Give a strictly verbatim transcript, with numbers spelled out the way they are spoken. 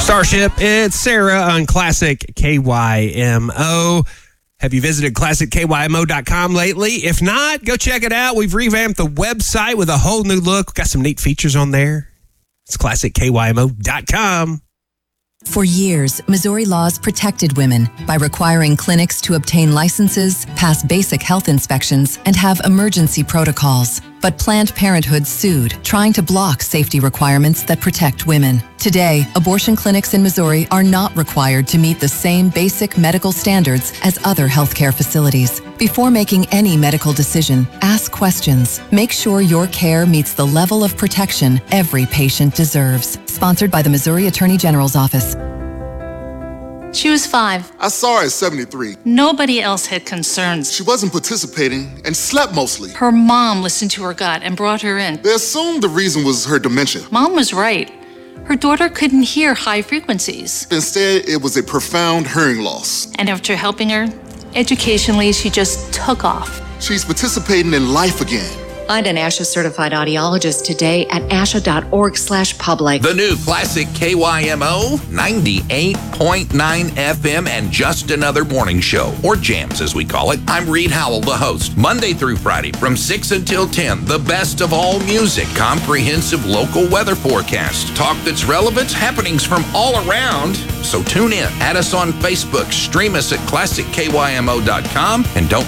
Starship, it's Sarah on Classic K Y M O. Have you visited classic K Y M O dot com lately? If not, go check it out. We've revamped the website with a whole new look. We've got some neat features on there. It's classic K Y M O dot com. For years, Missouri laws protected women by requiring clinics to obtain licenses, pass basic health inspections, and have emergency protocols. But Planned Parenthood sued, trying to block safety requirements that protect women. Today, abortion clinics in Missouri are not required to meet the same basic medical standards as other healthcare facilities. Before making any medical decision, ask questions. Make sure your care meets the level of protection every patient deserves. Sponsored by the Missouri Attorney General's Office. She was five. I saw her at seventy-three. Nobody else had concerns. She wasn't participating and slept mostly. Her mom listened to her gut and brought her in. They assumed the reason was her dementia. Mom was right. Her daughter couldn't hear high frequencies. Instead, it was a profound hearing loss. And after helping her, educationally, she just took off. She's participating in life again. Find an ASHA certified audiologist today at asha dot org slash public. The new Classic K Y M O, ninety-eight point nine F M, and just another morning show, or jams as we call it. I'm Reed Howell, the host. Monday through Friday from six until ten, the best of all music, comprehensive local weather forecast, talk that's relevant, happenings from all around. So tune in, add us on Facebook, stream us at classic K Y M O dot com, and don't